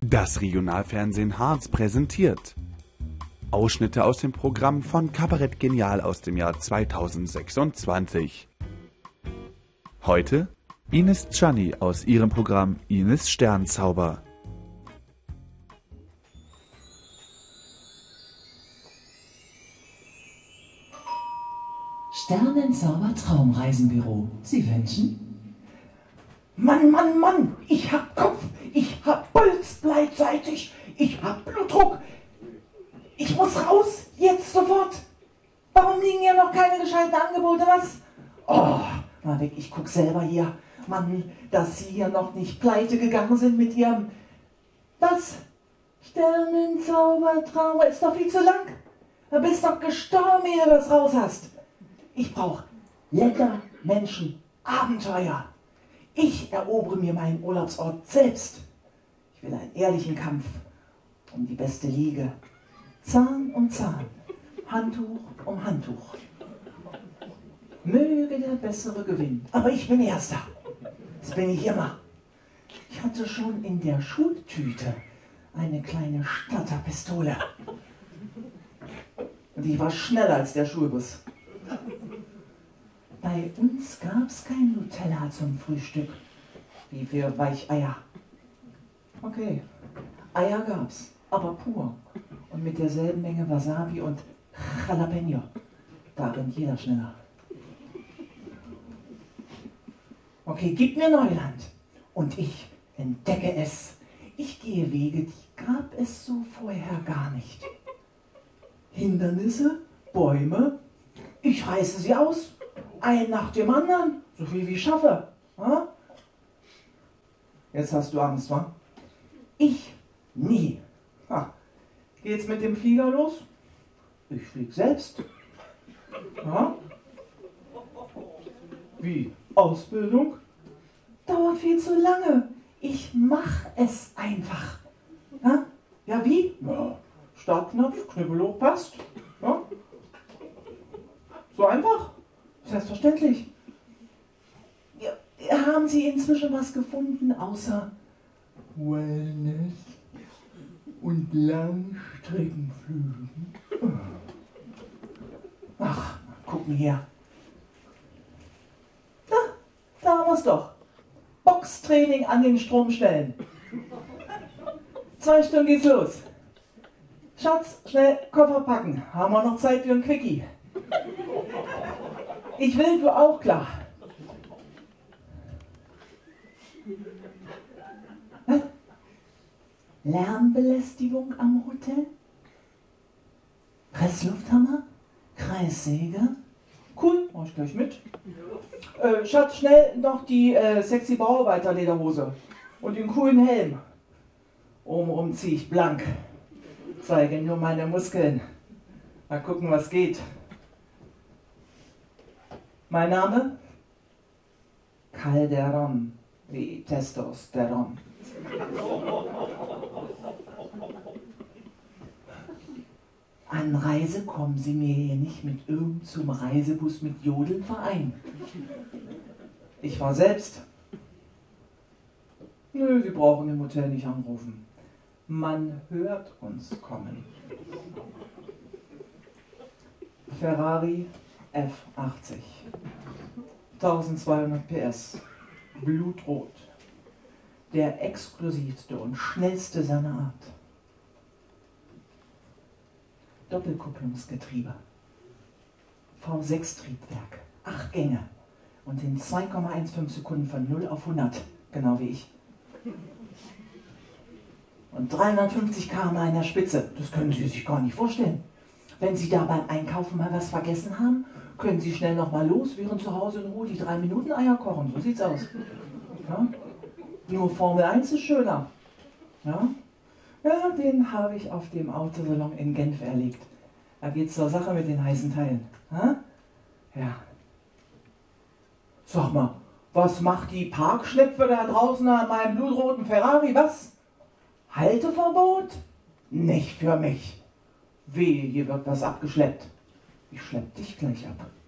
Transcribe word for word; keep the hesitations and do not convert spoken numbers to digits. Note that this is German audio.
Das Regionalfernsehen Harz präsentiert Ausschnitte aus dem Programm von Kabarett Genial aus dem Jahr zweitausendsechsundzwanzig. Heute Ines Czanny aus ihrem Programm Ines Sternzauber. Sternenzauber Traumreisenbüro. Sie wünschen? Mann, Mann, Mann, ich hab Kopf, ich hab Puls gleichzeitig, ich hab Blutdruck. Ich muss raus, jetzt sofort. Warum liegen hier noch keine gescheiten Angebote, was? Oh, mal weg, ich guck selber hier. Mann, dass Sie hier noch nicht pleite gegangen sind mit Ihrem... Was? Sternenzaubertraum, ist doch viel zu lang. Du bist doch gestorben, ehe du das raus hast. Ich brauche lecker Menschen, Abenteuer. Ich erobere mir meinen Urlaubsort selbst. Ich will einen ehrlichen Kampf um die beste Liege. Zahn um Zahn, Handtuch um Handtuch. Möge der Bessere gewinnen. Aber ich bin Erster. Das bin ich immer. Ich hatte schon in der Schultüte eine kleine Statterpistole. Und die war schneller als der Schulbus. Bei uns gab es kein Nutella zum Frühstück, wie für Weicheier. Okay, Eier gab's, aber pur und mit derselben Menge Wasabi und Jalapeno. Da rennt jeder schneller. Okay, gib mir Neuland und ich entdecke es. Ich gehe Wege, die gab es so vorher gar nicht. Hindernisse, Bäume, ich reiße sie aus. Ein nach dem anderen, so viel wie ich schaffe. Ha? Jetzt hast du Angst, wa? Ich nie. Ha. Geht's mit dem Flieger los? Ich flieg selbst. Ha? Wie? Ausbildung? Dauert viel zu lange. Ich mach es einfach. Ha? Ja, wie? Ja. Startknopf, Knüppel hoch, passt. Ja? So einfach? Selbstverständlich. Ja, haben Sie inzwischen was gefunden, außer Wellness und Langstreckenflügen? Ach, gucken hier. Da, da haben wir es doch. Boxtraining an den Stromstellen. Zwei Stunden geht's los. Schatz, schnell Koffer packen. Haben wir noch Zeit für ein Quickie? Ich will, du auch, klar. Was? Lärmbelästigung am Hotel? Presslufthammer? Kreissäge? Cool, mach ich gleich mit. Äh, Schatz, schnell noch die äh, sexy Bauarbeiterlederhose und den coolen Helm. Obenrum ziehe ich blank. Zeige nur meine Muskeln. Mal gucken, was geht. Mein Name? Calderon, wie Testosteron. Anreise kommen Sie mir hier nicht mit irgend zum Reisebus mit Jodelverein. Ich war selbst. Nö, Sie brauchen im Hotel nicht anrufen. Man hört uns kommen. Ferrari F achtzig. eintausendzweihundert P S. Blutrot. Der exklusivste und schnellste seiner Art. Doppelkupplungsgetriebe. V sechs Triebwerk. Acht Gänge. Und in zwei Komma fünfzehn Sekunden von null auf hundert. Genau wie ich. Und dreihundertfünfzig Kilometer pro Stunde in der Spitze. Das können Sie sich gar nicht vorstellen. Wenn Sie da beim Einkaufen mal was vergessen haben, können Sie schnell noch mal los, während zu Hause in Ruhe die drei Minuten Eier kochen. So sieht's aus. Ja? Nur Formel eins ist schöner. Ja? Ja, den habe ich auf dem Autosalon in Genf erlegt. Da geht's zur Sache mit den heißen Teilen. Ja? Ja. Sag mal, was macht die Parkschlepfe da draußen an meinem blutroten Ferrari? Was? Halteverbot? Nicht für mich. Wehe, hier wird was abgeschleppt. Ich schlepp dich gleich ab.